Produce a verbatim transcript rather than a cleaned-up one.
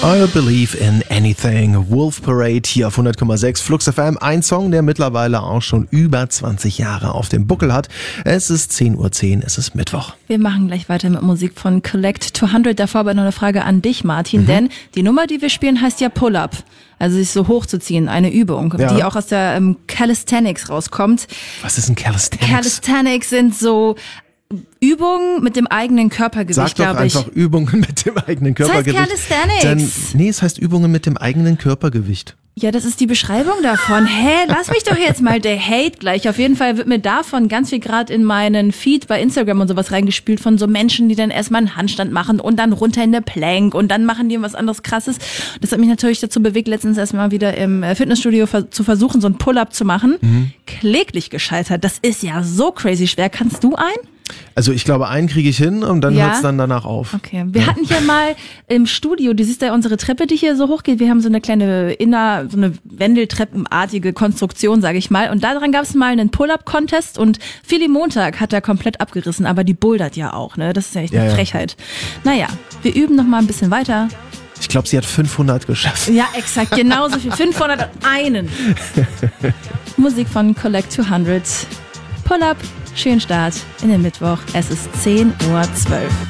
I Believe in Anything. Wolf Parade hier auf hundert Komma sechs Flux F M. Ein Song, der mittlerweile auch schon über zwanzig Jahre auf dem Buckel hat. Es ist zehn Uhr zehn, es ist Mittwoch. Wir machen gleich weiter mit Musik von Collect zweihundert. Davor aber noch eine Frage an dich, Martin. Mhm. Denn die Nummer, die wir spielen, heißt ja Pull-Up. Also sich so hochzuziehen, eine Übung, ja, die auch aus der ähm, Calisthenics rauskommt. Was ist ein Calisthenics? Calisthenics sind so Übungen mit dem eigenen Körpergewicht, glaube ich. Sag doch einfach Übungen mit dem eigenen Körpergewicht. Das heißt Calisthenics. Dann, nee, es heißt Übungen mit dem eigenen Körpergewicht. Ja, das ist die Beschreibung davon. Hä, lass mich doch jetzt mal, der Hate gleich. Auf jeden Fall wird mir davon ganz viel gerade in meinen Feed bei Instagram und sowas reingespült von so Menschen, die dann erstmal einen Handstand machen und dann runter in der Plank und dann machen die was anderes Krasses. Das hat mich natürlich dazu bewegt, letztens erstmal wieder im Fitnessstudio zu versuchen, so einen Pull-Up zu machen. Mhm. Kläglich gescheitert. Das ist ja so crazy schwer. Kannst du einen? Also ich glaube, einen kriege ich hin und dann ja? hört es dann danach auf. Okay. Wir ja. hatten hier mal im Studio, du siehst ja unsere Treppe, die hier so hochgeht. Wir haben so eine kleine inner, so eine Wendeltreppenartige Konstruktion, sage ich mal. Und daran gab es mal einen Pull-Up-Contest und Philly Montag hat er komplett abgerissen, aber die bouldert ja auch, ne? Das ist ja echt eine ja, Frechheit. Ja. Naja, wir üben noch mal ein bisschen weiter. Ich glaube, sie hat fünfhundert geschafft. Ja, exakt, genauso viel. fünfhunderteins. Musik von Collect zweihundert. Pull-Up. Schönen Start in den Mittwoch. Es ist zehn Uhr zwölf.